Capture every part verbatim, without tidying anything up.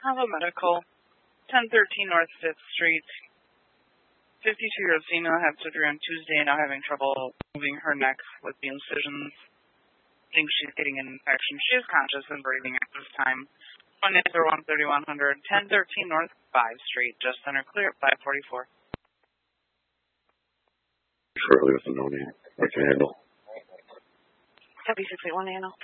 Hello Medical, ten thirteen North fifth Street. fifty-two-year-old female had surgery on Tuesday, now having trouble moving her neck with the incisions. Thinks she's getting an infection. She is conscious and breathing at this time. one eight zero one, thirty-one hundred, ten thirteen North fifth Street. Just center clear at five forty-four. Shortly with the no name. I can handle. W six eight one handle.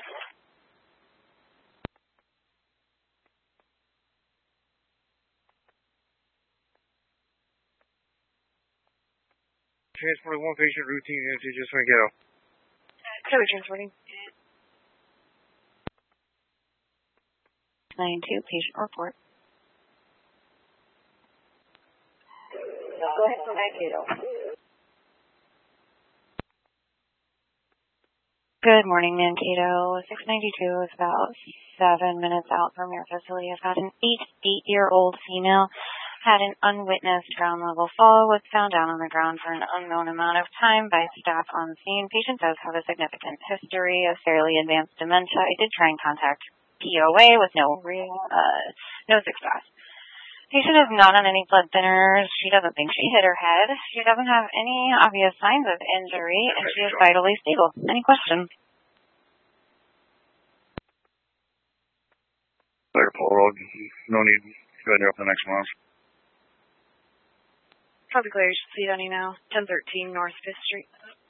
Transporting one patient, routine E M T, just Mankato. Clear transporting. nine two, patient report. Go ahead for Mankato. Good morning, Mankato. six ninety-two is about seven minutes out from your facility. I've got an eight-eight-year-old female. Had an unwitnessed ground level fall, was found down on the ground for an unknown amount of time by staff on scene. Patient does have a significant history of fairly advanced dementia. I did try and contact P O A with no real, uh, no success. Patient is not on any blood thinners. She doesn't think she hit her head. She doesn't have any obvious signs of injury, and she is vitally stable. Any questions? Clear Paul Road. No need. Go ahead and up the next month. Probably clear. You should see it on you now. ten thirteen North fifth Street.